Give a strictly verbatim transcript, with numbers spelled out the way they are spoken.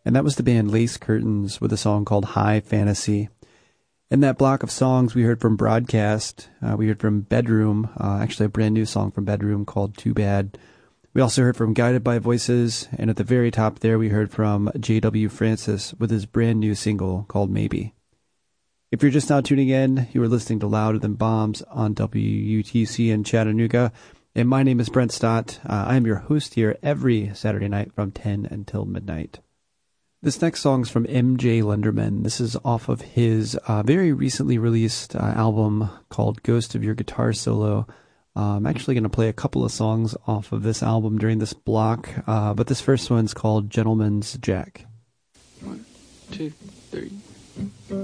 And that was the band Lace Curtains with a song called High Fantasy. In that block of songs, we heard from Broadcast. Uh, we heard from Bedroom, uh, actually a brand new song from Bedroom called Too Bad. We also heard from Guided by Voices, and at the very top there, we heard from J W Francis with his brand new single called Maybe. If you're just now tuning in, you are listening to Louder Than Bombs on W U T C in Chattanooga, and my name is Brent Stott. Uh, I am your host here every Saturday night from ten until midnight. This next song is from M J Lenderman. This is off of his uh, very recently released uh, album called Ghost of Your Guitar Solo. Uh, I'm actually going to play a couple of songs off of this album during this block, uh, but this first one's called Gentleman's Jack. One, two, three.